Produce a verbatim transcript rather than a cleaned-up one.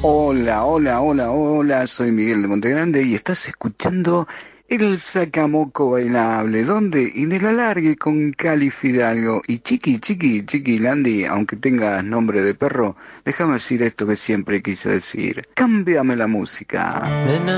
Hola, hola, hola, hola, soy Miguel de Montegrande y estás escuchando el Sacamoco Bailable, donde en el alargue con Cali Fidalgo y Chiqui, Chiqui, Chiqui Landy, aunque tengas nombre de perro, déjame decir esto que siempre quise decir, cámbiame la música.